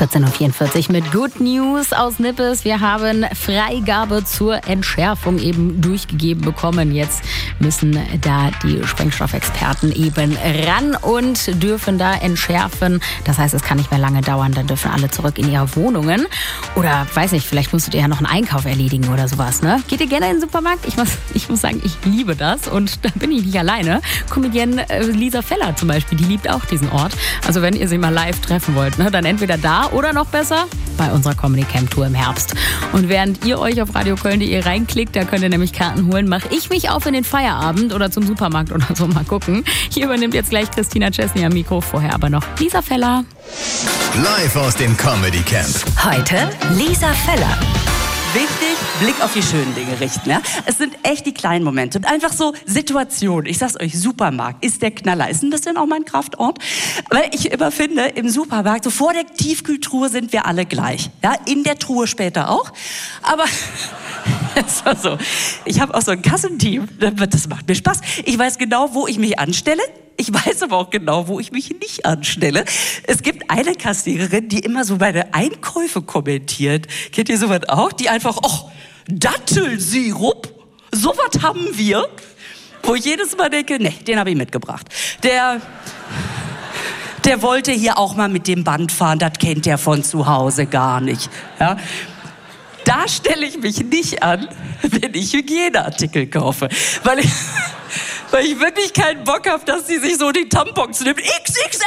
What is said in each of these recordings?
14:44 Uhr mit Good News aus Nippes. Wir haben Freigabe zur Entschärfung eben durchgegeben bekommen. Jetzt müssen da die Sprengstoffexperten eben ran und dürfen da entschärfen. Das heißt, es kann nicht mehr lange dauern. Dann dürfen alle zurück in ihre Wohnungen. Oder, weiß nicht, vielleicht musstet ihr ja noch einen Einkauf erledigen oder sowas, ne? Geht ihr gerne in den Supermarkt? Ich muss sagen, ich liebe das. Und da bin ich nicht alleine. Comedienne Lisa Feller zum Beispiel, die liebt auch diesen Ort. Also wenn ihr sie mal live treffen wollt, ne, dann entweder da oder noch besser bei unserer Comedy Camp Tour im Herbst. Und während ihr euch auf radioköln.de reinklickt, da könnt ihr nämlich Karten holen, mache ich mich auf in den Feierabend oder zum Supermarkt oder so, mal gucken. Hier übernimmt jetzt gleich Christina Chesney am Mikro, vorher aber noch Lisa Feller. Live aus dem Comedy Camp. Heute Lisa Feller. Wichtig, Blick auf die schönen Dinge richten. Ja? Es sind echt die kleinen Momente. Einfach so Situationen. Ich sag's euch, Supermarkt ist der Knaller. Ist ein bisschen auch mein Kraftort. Weil ich immer finde, im Supermarkt, so vor der Tiefkühltruhe sind wir alle gleich. Ja? In der Truhe später auch. Aber es war so. Ich habe auch so ein Kassenteam. Das macht mir Spaß. Ich weiß genau, wo ich mich anstelle. Ich weiß aber auch genau, wo ich mich nicht anstelle. Es gibt eine Kassiererin, die immer so meine Einkäufe kommentiert. Kennt ihr sowas auch? Die einfach, Dattelsirup? Sowas haben wir. Wo ich jedes Mal denke, nee, den habe ich mitgebracht. Der wollte hier auch mal mit dem Band fahren, das kennt der von zu Hause gar nicht. Ja? Da stelle ich mich nicht an, wenn ich Hygieneartikel kaufe. Weil ich wirklich keinen Bock habe, dass sie sich so die Tampons nimmt. XXL!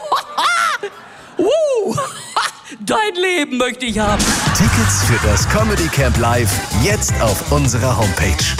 Dein Leben möchte ich haben. Tickets für das Comedy Camp Live jetzt auf unserer Homepage.